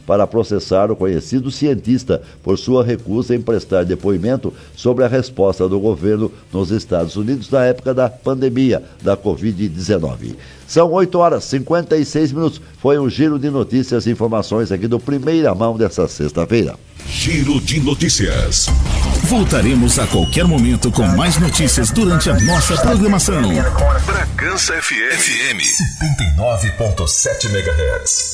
para processar o conhecido cientista por sua recusa em prestar depoimento sobre a resposta do governo nos Estados Unidos na época da pandemia da Covid-19. São 8h56. Foi um giro de notícias e informações aqui do Primeira Mão dessa sexta-feira. Giro de notícias. Voltaremos a qualquer momento com mais notícias durante a nossa programação. Bragança FM 79.7 MHz.